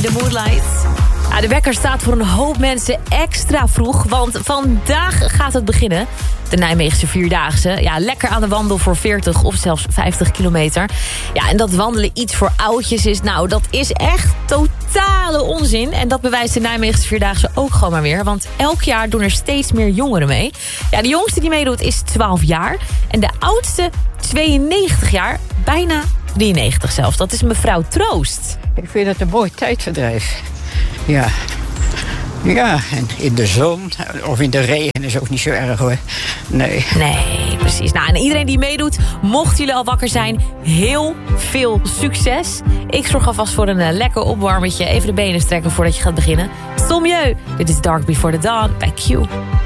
The Moonlight. Ja, de wekker staat voor een hoop mensen extra vroeg, want vandaag gaat het beginnen. De Nijmeegse Vierdaagse. Ja, lekker aan de wandel voor 40 of zelfs 50 kilometer. Ja, en dat wandelen iets voor oudjes is, nou, dat is echt totale onzin. En dat bewijst de Nijmeegse Vierdaagse ook gewoon maar weer. Want elk jaar doen er steeds meer jongeren mee. Ja, de jongste die meedoet is 12 jaar. En de oudste 92 jaar. Bijna 93 zelfs. Dat is mevrouw Troost. Ik vind het een mooi tijdverdrijf. Ja. Ja, en in de zon of in de regen is ook niet zo erg, hoor. Nee, precies. Nou, en iedereen die meedoet, mochten jullie al wakker zijn, heel veel succes. Ik zorg alvast voor een lekker opwarmetje. Even de benen strekken voordat je gaat beginnen. Sommieu, dit is Dark Before the Dawn bij Q.